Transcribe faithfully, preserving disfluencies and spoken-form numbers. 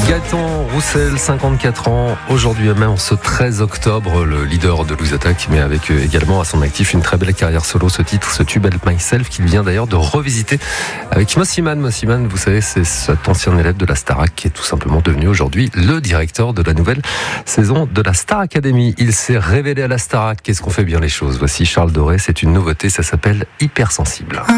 Gaëtan Roussel, cinquante-quatre ans, aujourd'hui même, ce treize octobre, le leader de Louise Attaque, mais avec également à son actif une très belle carrière solo, ce titre, ce tube Help Myself, qu'il vient d'ailleurs de revisiter avec Mossiman. Mossiman, vous savez, c'est cet ancien élève de la Starac qui est tout simplement devenu aujourd'hui le directeur de la nouvelle saison de la Star Academy. Il s'est révélé à la Starac. Qu'est-ce qu'on fait bien les choses? Voici Charles Doré, c'est une nouveauté, ça s'appelle Hypersensible.